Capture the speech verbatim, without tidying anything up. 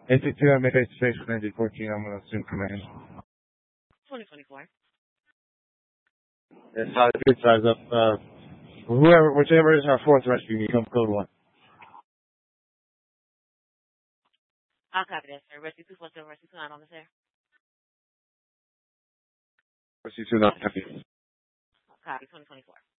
eight two two, I make face to face with N G fourteen. I'm going to assume command. twenty twenty-four. It's size, good size up. Uh, whoever, whichever is our fourth rescue, you come code one. I'll copy that, sir. Rescue two four seven, Rescue two nine on the air. Rescue two nine, copy. Copy, twenty twenty-four.